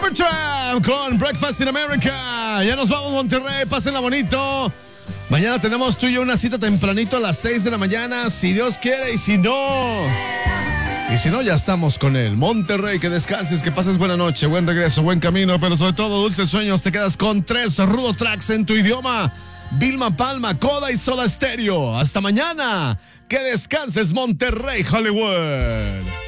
Supertramp con Breakfast in America. Ya nos vamos, Monterrey, pásenla bonito. Mañana tenemos tú y yo una cita tempranito a las 6 de la mañana, si Dios quiere, y si no, ya estamos con él. Monterrey, que descanses, que pases buena noche, buen regreso, buen camino, pero sobre todo dulces sueños. Te quedas con 3 rudos tracks en tu idioma. Vilma Palma, Coda y Soda Stereo. Hasta mañana. Que descanses, Monterrey, Hollywood.